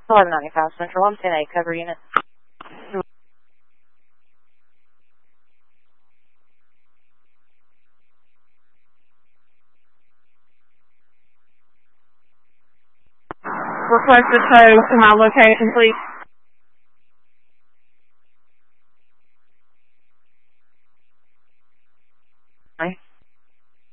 1195 Central, I'm 10A, cover unit. Request a tow to my location, please.